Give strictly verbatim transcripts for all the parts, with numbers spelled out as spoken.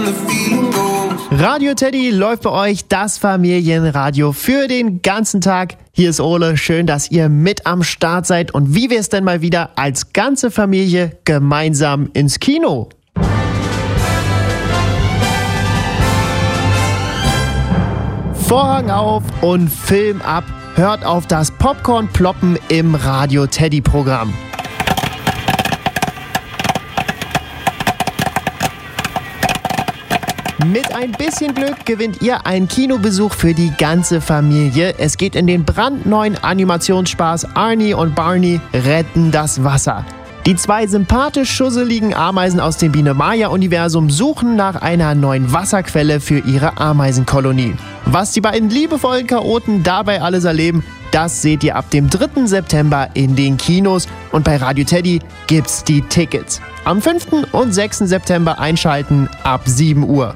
Radio Teddy läuft bei euch, das Familienradio für den ganzen Tag. Hier ist Ole, schön, dass ihr mit am Start seid. Und wie wär's denn mal wieder als ganze Familie gemeinsam ins Kino? Vorhang auf und Film ab. Hört auf das Popcorn ploppen im Radio Teddy Programm. Mit ein bisschen Glück gewinnt ihr einen Kinobesuch für die ganze Familie. Es geht in den brandneuen Animationsspaß Arnie und Barney retten das Wasser. Die zwei sympathisch schusseligen Ameisen aus dem Biene-Maya-Universum suchen nach einer neuen Wasserquelle für ihre Ameisenkolonie. Was die beiden liebevollen Chaoten dabei alles erleben, das seht ihr ab dem dritten September in den Kinos. Und bei Radio Teddy gibt's die Tickets. Am fünften und sechsten September einschalten ab sieben Uhr.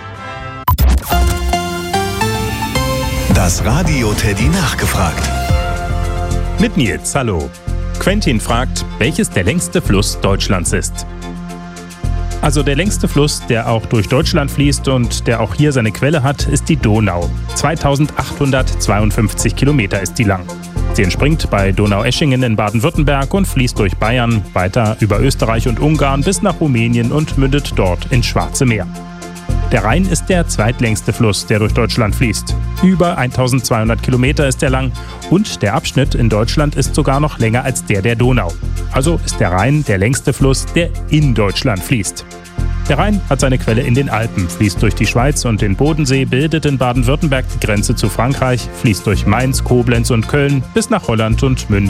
Das Radio Teddy nachgefragt. Mit Nils, hallo. Quentin fragt, welches der längste Fluss Deutschlands ist. Also der längste Fluss, der auch durch Deutschland fließt und der auch hier seine Quelle hat, ist die Donau. zweitausendachthundertzweiundfünfzig Kilometer ist die lang. Sie entspringt bei Donaueschingen in Baden-Württemberg und fließt durch Bayern, weiter über Österreich und Ungarn bis nach Rumänien und mündet dort ins Schwarze Meer. Der Rhein ist der zweitlängste Fluss, der durch Deutschland fließt. Über eintausendzweihundert Kilometer ist er lang und der Abschnitt in Deutschland ist sogar noch länger als der der Donau. Also ist der Rhein der längste Fluss, der in Deutschland fließt. Der Rhein hat seine Quelle in den Alpen, fließt durch die Schweiz und den Bodensee, bildet in Baden-Württemberg die Grenze zu Frankreich, fließt durch Mainz, Koblenz und Köln bis nach Holland und mündet